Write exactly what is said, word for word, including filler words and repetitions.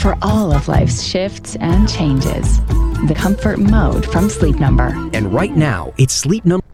for all of life's shifts and changes. The Comfort Mode from Sleep Number. And right now, it's Sleep Number.